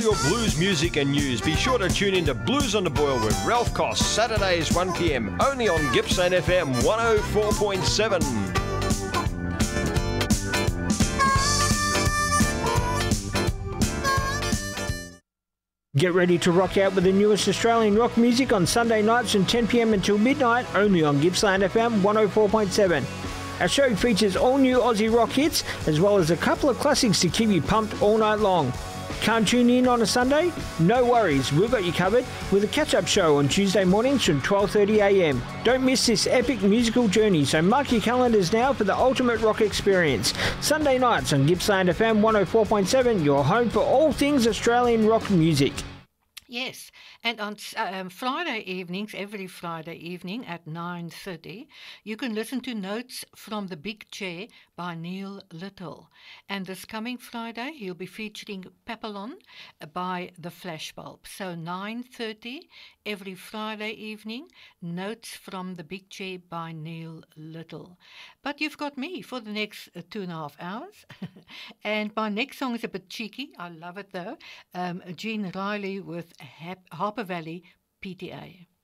your blues music and news. Be sure to tune in to Blues on the Boil with Ralph Koss, Saturdays 1 p.m, only on Gippsland FM 104.7. Get ready to rock out with the newest Australian rock music on Sunday nights from 10 p.m. until midnight, only on Gippsland FM 104.7. Our show features all new Aussie rock hits, as well as a couple of classics to keep you pumped all night long. Can't tune in on a Sunday? No worries, we've got you covered with a catch-up show on Tuesday mornings from 12:30 a.m. Don't miss this epic musical journey, so mark your calendars now for the ultimate rock experience. Sunday nights on Gippsland FM 104.7, your home for all things Australian rock music. Yes, and on Friday evenings, every Friday evening at 9:30, you can listen to Notes from the Big Chair by Neil Little. And this coming Friday, he'll be featuring Papillon by The Flashbulb. So 9:30 every Friday evening, Notes from the Big Chair by Neil Little. But you've got me for the next 2.5 hours. And my next song is a bit cheeky. I love it though. Gene Riley with Harper Valley PTA.